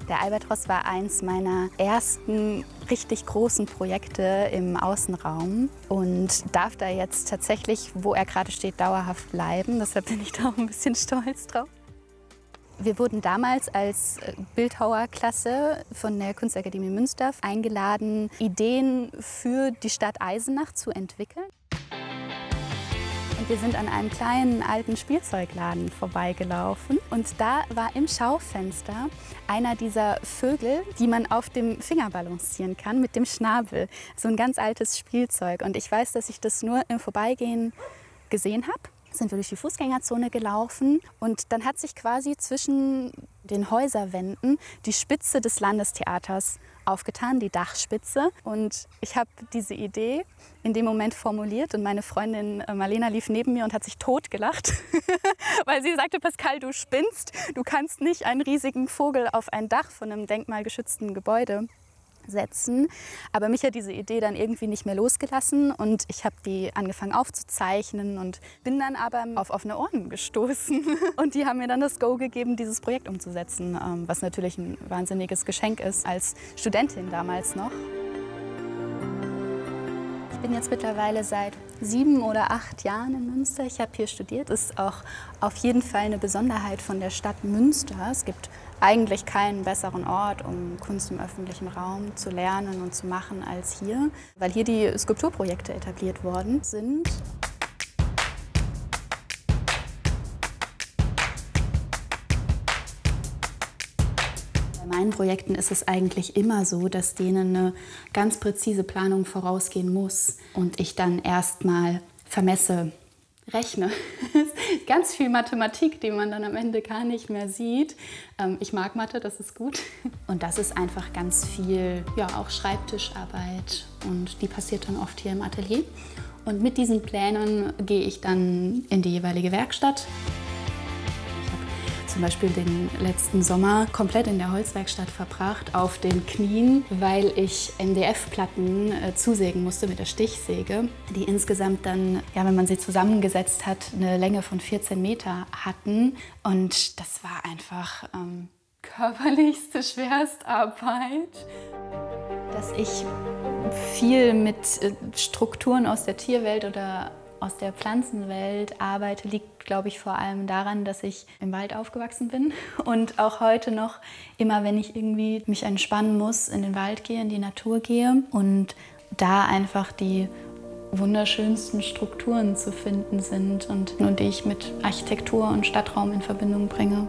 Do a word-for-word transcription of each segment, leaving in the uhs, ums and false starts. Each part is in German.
Der Albatros war eins meiner ersten richtig großen Projekte im Außenraum und darf da jetzt tatsächlich, wo er gerade steht, dauerhaft bleiben. Deshalb bin ich da auch ein bisschen stolz drauf. Wir wurden damals als Bildhauerklasse von der Kunstakademie Münster eingeladen, Ideen für die Stadt Eisenach zu entwickeln. Und wir sind an einem kleinen alten Spielzeugladen vorbeigelaufen und da war im Schaufenster einer dieser Vögel, die man auf dem Finger balancieren kann mit dem Schnabel. So ein ganz altes Spielzeug. Und ich weiß, dass ich das nur im Vorbeigehen gesehen habe. Sind wir durch die Fußgängerzone gelaufen und dann hat sich quasi zwischen den Häuserwänden die Spitze des Landestheaters aufgetan, die Dachspitze. Und ich habe diese Idee in dem Moment formuliert und meine Freundin Marlena lief neben mir und hat sich totgelacht, weil sie sagte, Pascal, du spinnst, du kannst nicht einen riesigen Vogel auf ein Dach von einem denkmalgeschützten Gebäude setzen. Aber mich hat diese Idee dann irgendwie nicht mehr losgelassen und ich habe die angefangen aufzuzeichnen und bin dann aber auf offene Ohren gestoßen. Und die haben mir dann das Go gegeben, dieses Projekt umzusetzen, was natürlich ein wahnsinniges Geschenk ist, als Studentin damals noch. Ich bin jetzt mittlerweile seit sieben oder acht Jahren in Münster. Ich habe hier studiert. Das ist auch auf jeden Fall eine Besonderheit von der Stadt Münster. Es gibt eigentlich keinen besseren Ort, um Kunst im öffentlichen Raum zu lernen und zu machen als hier, weil hier die Skulpturprojekte etabliert worden sind. Bei meinen Projekten ist es eigentlich immer so, dass denen eine ganz präzise Planung vorausgehen muss und ich dann erstmal vermesse, rechne. Ganz viel Mathematik, die man dann am Ende gar nicht mehr sieht. Ich mag Mathe, das ist gut. Und das ist einfach ganz viel, ja, auch Schreibtischarbeit und die passiert dann oft hier im Atelier. Und mit diesen Plänen gehe ich dann in die jeweilige Werkstatt. Zum Beispiel den letzten Sommer komplett in der Holzwerkstatt verbracht, auf den Knien, weil ich M D F-Platten äh, zusägen musste mit der Stichsäge, die insgesamt dann, ja, wenn man sie zusammengesetzt hat, eine Länge von vierzehn Meter hatten. Und das war einfach ähm, körperlichste Schwerstarbeit. Dass ich viel mit äh, Strukturen aus der Tierwelt oder aus der Pflanzenwelt arbeite, liegt, glaube ich, vor allem daran, dass ich im Wald aufgewachsen bin und auch heute noch, immer wenn ich irgendwie mich entspannen muss, in den Wald gehe, in die Natur gehe und da einfach die wunderschönsten Strukturen zu finden sind und, und die ich mit Architektur und Stadtraum in Verbindung bringe.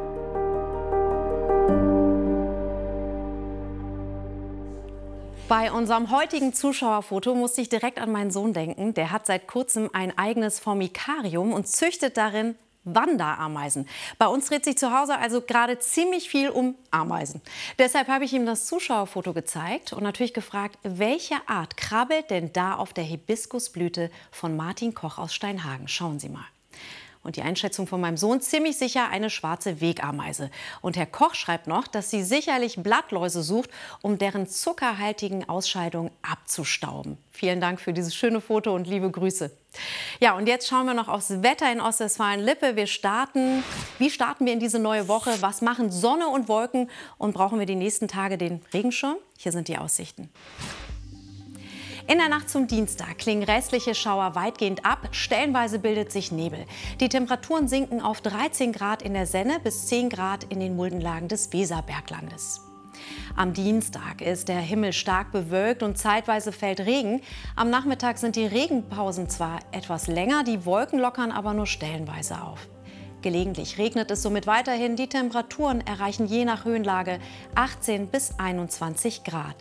Bei unserem heutigen Zuschauerfoto musste ich direkt an meinen Sohn denken. Der hat seit kurzem ein eigenes Formikarium und züchtet darin Wanderameisen. Bei uns dreht sich zu Hause also gerade ziemlich viel um Ameisen. Deshalb habe ich ihm das Zuschauerfoto gezeigt und natürlich gefragt, welche Art krabbelt denn da auf der Hibiskusblüte von Martin Koch aus Steinhagen? Schauen Sie mal. Und die Einschätzung von meinem Sohn, ziemlich sicher eine schwarze Wegameise. Und Herr Koch schreibt noch, dass sie sicherlich Blattläuse sucht, um deren zuckerhaltigen Ausscheidungen abzustauben. Vielen Dank für dieses schöne Foto und liebe Grüße. Ja, und jetzt schauen wir noch aufs Wetter in Ostwestfalen-Lippe. Wir starten, wie starten wir in diese neue Woche? Was machen Sonne und Wolken? Und brauchen wir die nächsten Tage den Regenschirm? Hier sind die Aussichten. In der Nacht zum Dienstag klingen restliche Schauer weitgehend ab. Stellenweise bildet sich Nebel. Die Temperaturen sinken auf dreizehn Grad in der Senne bis zehn Grad in den Muldenlagen des Weserberglandes. Am Dienstag ist der Himmel stark bewölkt und zeitweise fällt Regen. Am Nachmittag sind die Regenpausen zwar etwas länger, die Wolken lockern aber nur stellenweise auf. Gelegentlich regnet es somit weiterhin. Die Temperaturen erreichen je nach Höhenlage achtzehn bis einundzwanzig Grad.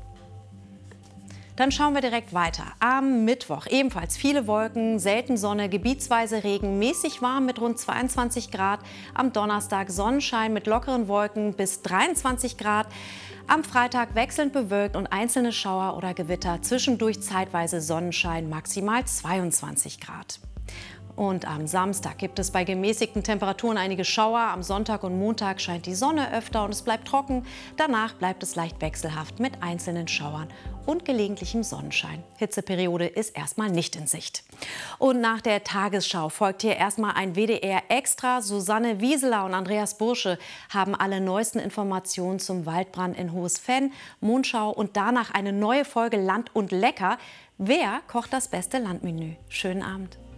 Dann schauen wir direkt weiter. Am Mittwoch ebenfalls viele Wolken, selten Sonne, gebietsweise Regen, mäßig warm mit rund zweiundzwanzig Grad. Am Donnerstag Sonnenschein mit lockeren Wolken bis dreiundzwanzig Grad. Am Freitag wechselnd bewölkt und einzelne Schauer oder Gewitter, zwischendurch zeitweise Sonnenschein, maximal zweiundzwanzig Grad. Und am Samstag gibt es bei gemäßigten Temperaturen einige Schauer. Am Sonntag und Montag scheint die Sonne öfter und es bleibt trocken. Danach bleibt es leicht wechselhaft mit einzelnen Schauern und gelegentlichem Sonnenschein. Hitzeperiode ist erstmal nicht in Sicht. Und nach der Tagesschau folgt hier erstmal ein W D R Extra. Susanne Wieseler und Andreas Bursche haben alle neuesten Informationen zum Waldbrand in Hohes-Venn, Monschau und danach eine neue Folge Land und Lecker. Wer kocht das beste Landmenü? Schönen Abend.